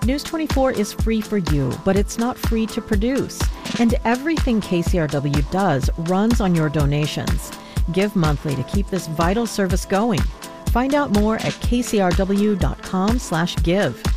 News 24 is free for you, but it's not free to produce. And everything KCRW does runs on your donations. Give monthly to keep this vital service going. Find out more at kcrw.com/give.